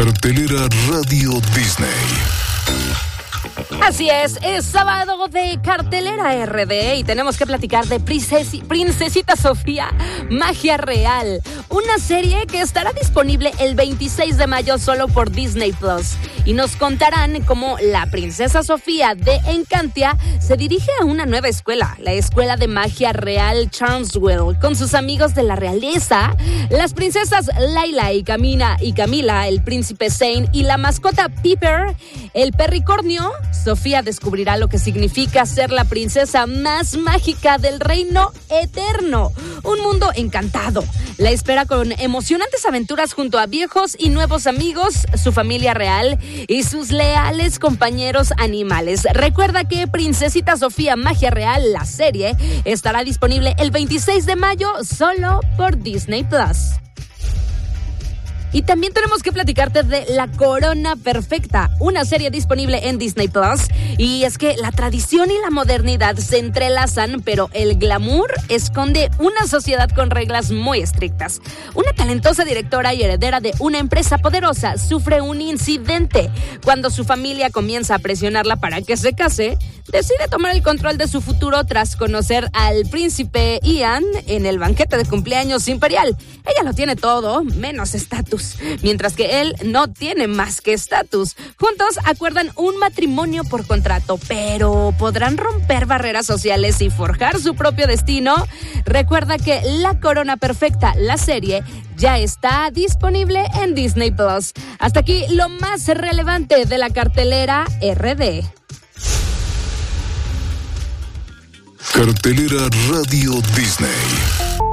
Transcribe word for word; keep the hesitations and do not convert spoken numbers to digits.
Cartelera Radio Disney. Así es, es sábado de Cartelera R D y tenemos que platicar de Princesi- Princesita Sofía, Magia Real, una serie que estará disponible el veintiséis de mayo solo por Disney Plus. Y nos contarán cómo la princesa Sofía de Encantia se dirige a una nueva escuela, la Escuela de Magia Real Charmswell, con sus amigos de la realeza, las princesas Layla y Camila, y Camila, el príncipe Zane y la mascota Piper, el perricornio. Sofía descubrirá lo que significa ser la princesa más mágica del reino eterno. Un mundo encantado. La espera con emocionantes aventuras junto a viejos y nuevos amigos, su familia real y sus leales compañeros animales. Recuerda que Princesita Sofía Magia Real, la serie, estará disponible el veintiséis de mayo solo por Disney Plus. Y también tenemos que platicarte de La Corona Perfecta, una serie disponible en Disney Plus. Y es que la tradición y la modernidad se entrelazan, pero el glamour esconde una sociedad con reglas muy estrictas. Una talentosa directora y heredera de una empresa poderosa sufre un incidente. Cuando su familia comienza a presionarla para que se case, decide tomar el control de su futuro tras conocer al príncipe Ian en el banquete de cumpleaños imperial. Ella lo tiene todo, menos estatus. Mientras que él no tiene más que estatus. Juntos acuerdan un matrimonio por contrato, pero ¿podrán romper barreras sociales y forjar su propio destino? Recuerda que La Corona Perfecta, la serie, ya está disponible en Disney Plus. Hasta aquí lo más relevante de la cartelera R D. Cartelera Radio Disney.